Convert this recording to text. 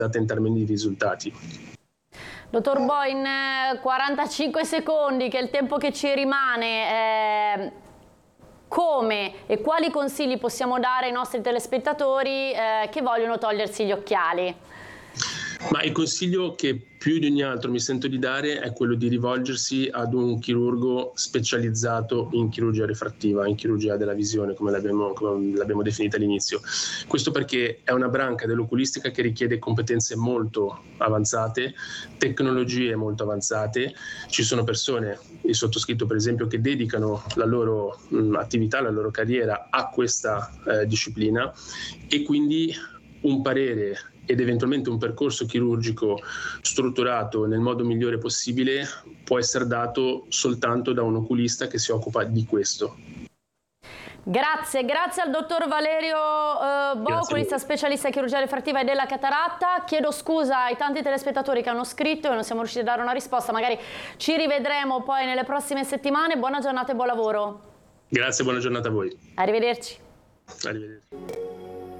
in termini di risultati. Dottor Bo, in 45 secondi, che è il tempo che ci rimane, come e quali consigli possiamo dare ai nostri telespettatori che vogliono togliersi gli occhiali? Ma il consiglio che più di ogni altro mi sento di dare è quello di rivolgersi ad un chirurgo specializzato in chirurgia refrattiva, in chirurgia della visione, come l'abbiamo definita all'inizio. Questo perché è una branca dell'oculistica che richiede competenze molto avanzate, tecnologie molto avanzate. Ci sono persone, il sottoscritto per esempio, che dedicano la loro attività, la loro carriera a questa disciplina, e quindi un parere ed eventualmente un percorso chirurgico strutturato nel modo migliore possibile può essere dato soltanto da un oculista che si occupa di questo. Grazie al dottor Valerio Bo, oculista specialista in chirurgia refrattiva e della cataratta. Chiedo scusa ai tanti telespettatori che hanno scritto e non siamo riusciti a dare una risposta, magari ci rivedremo poi nelle prossime settimane. Buona giornata e buon lavoro. Grazie, buona giornata a voi. Arrivederci. Arrivederci.